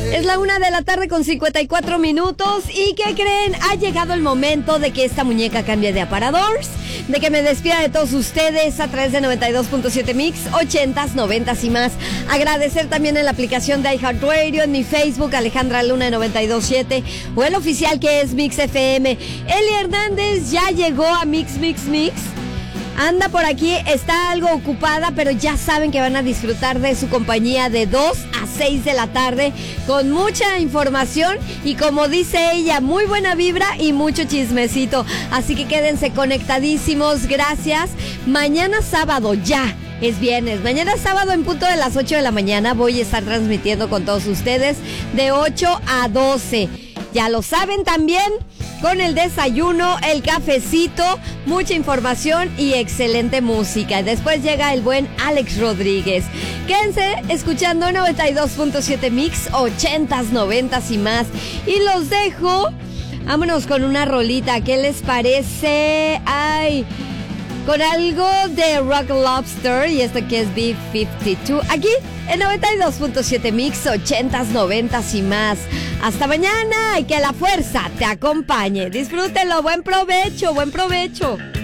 Es la 1:54 p.m. ¿Y qué creen? Ha llegado el momento de que esta muñeca cambie de aparadores, de que me despida de todos ustedes a través de 92.7 Mix, 80s, 90s y más. Agradecer también en la aplicación de iHeartRadio, en mi Facebook, Alejandra Luna de 92.7, o el oficial que es Mix FM. Eli Hernández ya llegó a Mix. Anda por aquí, está algo ocupada, pero ya saben que van a disfrutar de su compañía de 2 a 6 de la tarde con mucha información y, como dice ella, muy buena vibra y mucho chismecito. Así que quédense conectadísimos, gracias. Mañana sábado ya es viernes. Mañana sábado en punto de las 8 de la mañana voy a estar transmitiendo con todos ustedes de 8 a 12. Ya lo saben también, con el desayuno, el cafecito, mucha información y excelente música. Después llega el buen Alex Rodríguez. Quédense escuchando 92.7 Mix, 80s, 90s y más. Y los dejo, vámonos con una rolita. ¿Qué les parece? Ay, con algo de Rock Lobster y esto que es B-52. Aquí en 92.7 Mix, 80s, 90s y más. Hasta mañana y que la fuerza te acompañe. Disfrútenlo. Buen provecho, buen provecho.